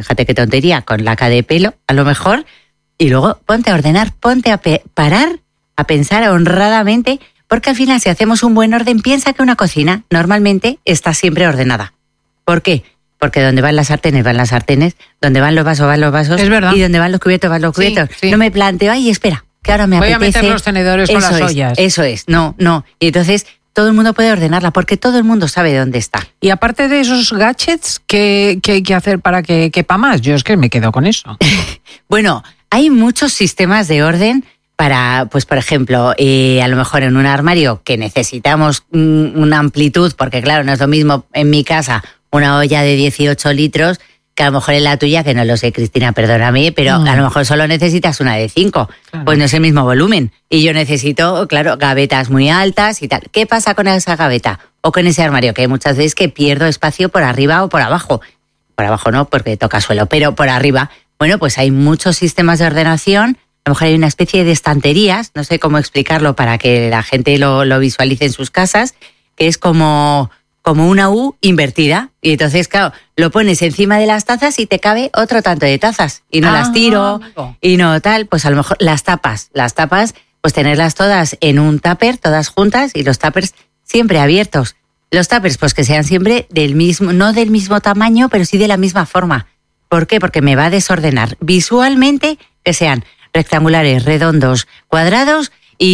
fíjate qué tontería, con laca de pelo, a lo mejor, y luego ponte a ordenar, ponte a parar, a pensar honradamente, porque al final si hacemos un buen orden, piensa que una cocina normalmente está siempre ordenada. ¿Por qué? Porque donde van las sartenes, donde van los vasos, es verdad. Y donde van los cubiertos, Sí. No me planteo, ay, espera, que ahora me apetece. Voy a meter los tenedores con las ollas. Eso es, no. Y entonces todo el mundo puede ordenarla, porque todo el mundo sabe dónde está. Y aparte de esos gadgets, ¿qué hay que hacer para que quepa más? Yo es que me quedo con eso. Bueno, hay muchos sistemas de orden para, pues por ejemplo, a lo mejor en un armario que necesitamos una amplitud, porque claro, no es lo mismo en mi casa una olla de 18 litros que a lo mejor en la tuya, que no lo sé, Cristina, perdóname, pero a lo mejor solo necesitas una de 5, claro. Pues no es el mismo volumen. Y yo necesito, claro, gavetas muy altas y tal. ¿Qué pasa con esa gaveta o con ese armario? Que hay muchas veces que pierdo espacio por arriba o por abajo. Por abajo no, porque toca suelo, pero por arriba. Bueno, pues hay muchos sistemas de ordenación. A lo mejor hay una especie de estanterías, no sé cómo explicarlo para que la gente lo visualice en sus casas, que es como una U invertida. Y entonces, claro, lo pones encima de las tazas y te cabe otro tanto de tazas. Y no las tiro, y no tal. Pues a lo mejor las tapas, pues tenerlas todas en un tupper, todas juntas, y los tuppers siempre abiertos. Los tuppers, pues que sean siempre no del mismo tamaño, pero sí de la misma forma. ¿Por qué? Porque me va a desordenar visualmente, que sean rectangulares, redondos, cuadrados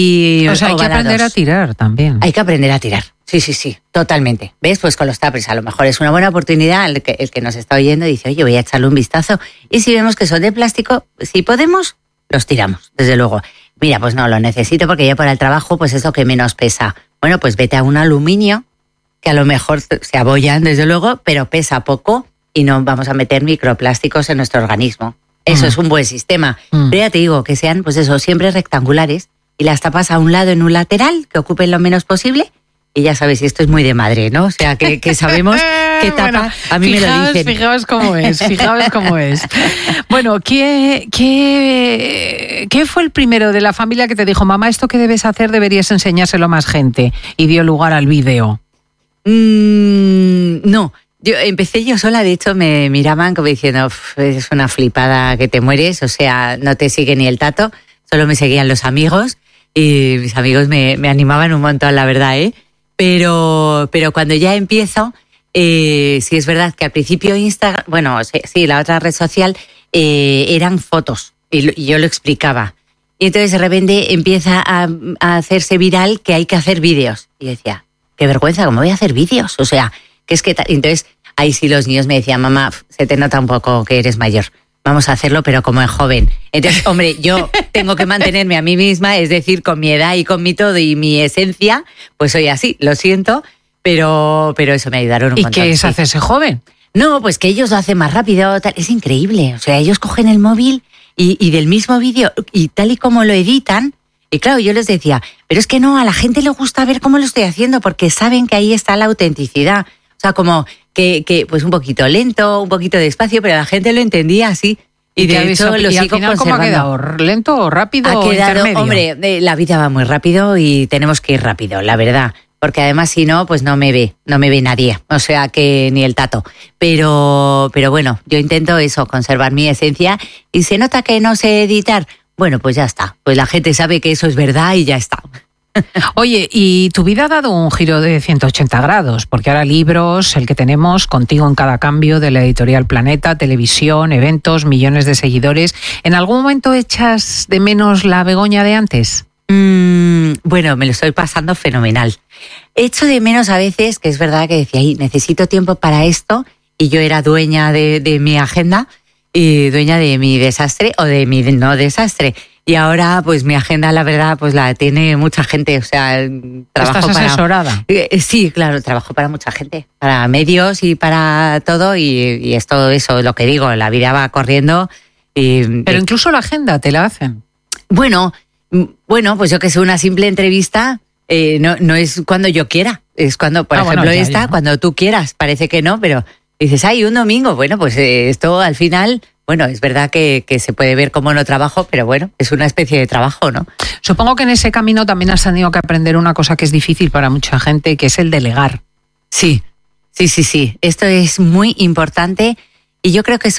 y o sea, hay ovalados. Que aprender a tirar también. Hay que aprender a tirar. Sí, totalmente. ¿Ves? Pues con los tuppers a lo mejor es una buena oportunidad. El que nos está oyendo dice, oye, voy a echarle un vistazo. Y si vemos que son de plástico, si podemos, los tiramos, desde luego. Mira, pues no, lo necesito porque ya para el trabajo pues es lo que menos pesa. Bueno, pues vete a un aluminio, que a lo mejor se abollan, desde luego, pero pesa poco y no vamos a meter microplásticos en nuestro organismo. Eso es un buen sistema. Pero ya te digo, que sean, pues eso, siempre rectangulares y las tapas a un lado en un lateral, que ocupen lo menos posible. Y ya sabes, y esto es muy de madre, ¿no? O sea, que sabemos qué tapa, bueno, a mí me lo dicen. Fijaos cómo es. Bueno, ¿qué fue el primero de la familia que te dijo, mamá, esto que debes hacer deberías enseñárselo a más gente? Y dio lugar al vídeo. No, empecé yo sola, de hecho me miraban como diciendo, es una flipada que te mueres, o sea, no te sigue ni el tato, solo me seguían los amigos y mis amigos me animaban un montón, la verdad, Pero cuando ya empiezo, sí es verdad que al principio Instagram, bueno, sí, la otra red social, eran fotos y yo lo explicaba. Y entonces de repente empieza a hacerse viral que hay que hacer vídeos. Y yo decía, qué vergüenza, ¿cómo voy a hacer vídeos? O sea, que es que... Entonces ahí sí los niños me decían, mamá, se te nota un poco que eres mayor. Vamos a hacerlo, pero como en joven. Entonces, hombre, yo tengo que mantenerme a mí misma, es decir, con mi edad y con mi todo y mi esencia, pues soy así, lo siento, pero eso me ayudaron un montón. ¿Y qué es hacerse joven? No, pues que ellos lo hacen más rápido, tal. Es increíble. O sea, ellos cogen el móvil y del mismo vídeo, y tal y como lo editan, y claro, yo les decía, pero es que no, a la gente le gusta ver cómo lo estoy haciendo, porque saben que ahí está la autenticidad. O sea, como que pues un poquito lento, un poquito despacio, pero la gente lo entendía así. Y de hecho lo sigo conservando. ¿Cómo ha quedado? ¿Lento o rápido o intermedio? Hombre, la vida va muy rápido y tenemos que ir rápido, la verdad. Porque además si no, pues no me ve nadie. O sea que ni el tato. Pero bueno, yo intento eso, conservar mi esencia. Y se nota que no sé editar, bueno, pues ya está. Pues la gente sabe que eso es verdad y ya está. Oye, y tu vida ha dado un giro de 180 grados, porque ahora libros, el que tenemos, Contigo en cada cambio, de la editorial Planeta, televisión, eventos, millones de seguidores. ¿En algún momento echas de menos la Begoña de antes? Bueno, me lo estoy pasando fenomenal. Echo de menos a veces, que es verdad que decía, necesito tiempo para esto, y yo era dueña de mi agenda y dueña de mi desastre o de mi no desastre. Y ahora, pues mi agenda, la verdad, pues la tiene mucha gente. O sea, trabajo ¿Estás asesorada? Sí, claro, trabajo para mucha gente, para medios y para todo. Y es todo eso, lo que digo, la vida va corriendo. Pero incluso la agenda te la hacen. Bueno, pues yo que sé, una simple entrevista no es cuando yo quiera. Es cuando, por ejemplo, esta, cuando tú quieras. Parece que no, pero dices, un domingo. Bueno, pues esto al final... Bueno, es verdad que se puede ver como no trabajo, pero bueno, es una especie de trabajo, ¿no? Supongo que en ese camino también has tenido que aprender una cosa que es difícil para mucha gente, que es el delegar. Sí. Esto es muy importante y yo creo que